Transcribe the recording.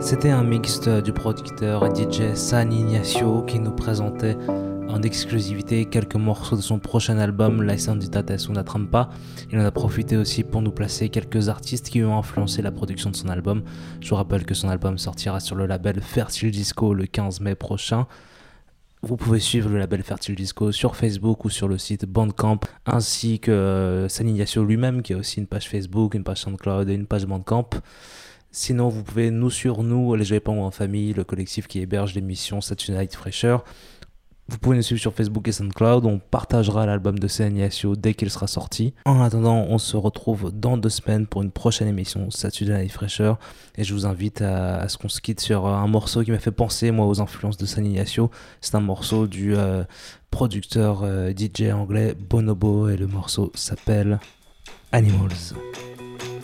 C'était un mixte du producteur et DJ San Ignacio qui nous présentait en exclusivité quelques morceaux de son prochain album La Sandita Una Trampa. Il en a profité aussi pour nous placer quelques artistes qui ont influencé la production de son album. Je vous rappelle que son album sortira sur le label Fertile Disco le 15 mai prochain. Vous pouvez suivre le label Fertile Disco sur Facebook ou sur le site Bandcamp, ainsi que San Ignacio lui-même qui a aussi une page Facebook, une page SoundCloud et une page Bandcamp. Sinon, vous pouvez nous sur nous, les Joyeux Pingouins en famille, le collectif qui héberge l'émission Saturday Night Fresher. Vous pouvez nous suivre sur Facebook et SoundCloud. On partagera l'album de San Ignacio dès qu'il sera sorti. En attendant, on se retrouve dans 2 semaines pour une prochaine émission Saturday Night Fresher. Et je vous invite à ce qu'on se quitte sur un morceau qui m'a fait penser, moi, aux influences de San Ignacio. C'est un morceau du producteur DJ anglais Bonobo et le morceau s'appelle Animals.